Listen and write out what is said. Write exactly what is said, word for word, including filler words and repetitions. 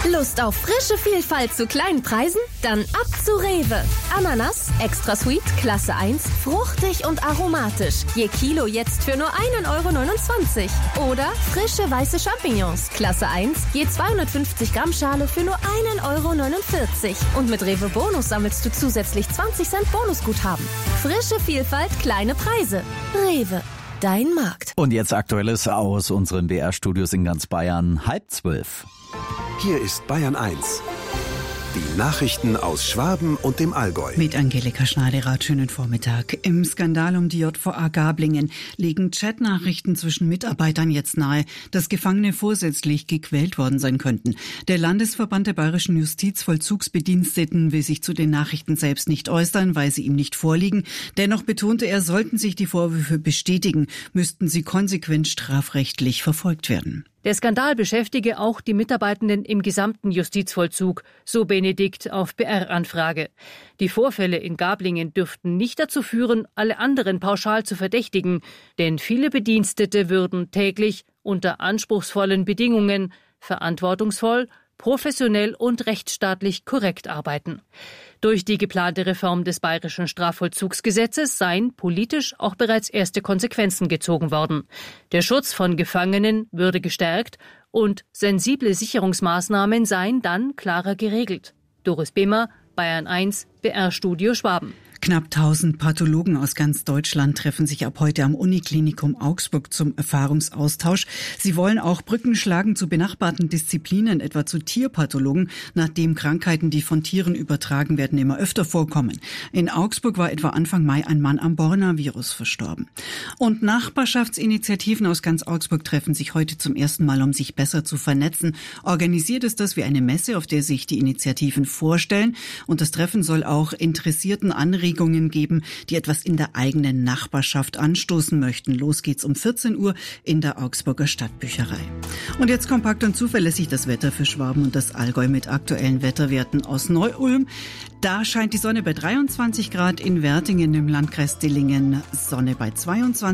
Lust auf frische Vielfalt zu kleinen Preisen? Dann ab zu Rewe. Ananas, extra sweet, Klasse eins, fruchtig und aromatisch. Je Kilo jetzt für nur einen Euro neunundzwanzig. Oder frische weiße Champignons, Klasse eins, je zweihundertfünfzig Gramm Schale für nur einen Euro neunundvierzig. Und mit Rewe Bonus sammelst du zusätzlich zwanzig Cent Bonusguthaben. Frische Vielfalt, kleine Preise. Rewe. Dein Markt. Und jetzt Aktuelles aus unseren B R-Studios in ganz Bayern, halb zwölf. Hier ist Bayern eins. Die Nachrichten aus Schwaben und dem Allgäu. Mit Angelika Schneiderrath, schönen Vormittag. Im Skandal um die J V A Gablingen legen Chatnachrichten zwischen Mitarbeitern jetzt nahe, dass Gefangene vorsätzlich gequält worden sein könnten. Der Landesverband der bayerischen Justizvollzugsbediensteten will sich zu den Nachrichten selbst nicht äußern, weil sie ihm nicht vorliegen. Dennoch betonte er, sollten sich die Vorwürfe bestätigen, müssten sie konsequent strafrechtlich verfolgt werden. Der Skandal beschäftige auch die Mitarbeitenden im gesamten Justizvollzug, so Benedikt auf B R-Anfrage. Die Vorfälle in Gablingen dürften nicht dazu führen, alle anderen pauschal zu verdächtigen, denn viele Bedienstete würden täglich unter anspruchsvollen Bedingungen verantwortungsvoll, professionell und rechtsstaatlich korrekt arbeiten. Durch die geplante Reform des bayerischen Strafvollzugsgesetzes seien politisch auch bereits erste Konsequenzen gezogen worden. Der Schutz von Gefangenen würde gestärkt und sensible Sicherungsmaßnahmen seien dann klarer geregelt. Doris Behmer, Bayern eins, B R-Studio Schwaben. Knapp tausend Pathologen aus ganz Deutschland treffen sich ab heute am Uniklinikum Augsburg zum Erfahrungsaustausch. Sie wollen auch Brücken schlagen zu benachbarten Disziplinen, etwa zu Tierpathologen, nachdem Krankheiten, die von Tieren übertragen werden, immer öfter vorkommen. In Augsburg war etwa Anfang Mai ein Mann am Borna-Virus verstorben. Und Nachbarschaftsinitiativen aus ganz Augsburg treffen sich heute zum ersten Mal, um sich besser zu vernetzen. Organisiert ist das wie eine Messe, auf der sich die Initiativen vorstellen. Und das Treffen soll auch Interessierten Anregungen geben, die etwas in der eigenen Nachbarschaft anstoßen möchten. Los geht's um vierzehn Uhr in der Augsburger Stadtbücherei. Und jetzt kompakt und zuverlässig das Wetter für Schwaben und das Allgäu mit aktuellen Wetterwerten aus Neu-Ulm. Da scheint die Sonne bei dreiundzwanzig Grad, in Wertingen im Landkreis Dillingen Sonne bei zweiundzwanzig.